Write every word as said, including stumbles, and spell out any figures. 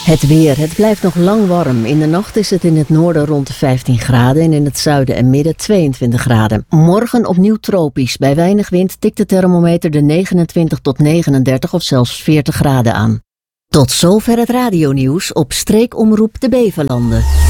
Het weer. Het blijft nog lang warm. In de nacht is het in het noorden rond de vijftien graden en in het zuiden en midden tweeëntwintig graden. Morgen opnieuw tropisch. Bij weinig wind tikt de thermometer de negenentwintig tot negenendertig of zelfs veertig graden aan. Tot zover het radionieuws op streekomroep de Beverlanden.